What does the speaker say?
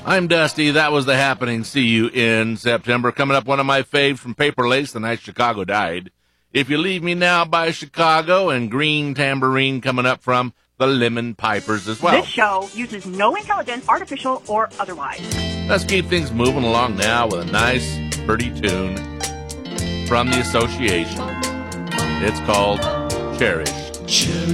I'm Dusty. That was The Happening. See you in September. Coming up, one of my faves from Paper Lace, The Night Chicago Died. If You Leave Me Now by Chicago, and Green Tambourine coming up from the Lemon Pipers as well. This show uses no intelligence, artificial or otherwise. Let's keep things moving along now with a nice, pretty tune from the Association. It's called Cherish.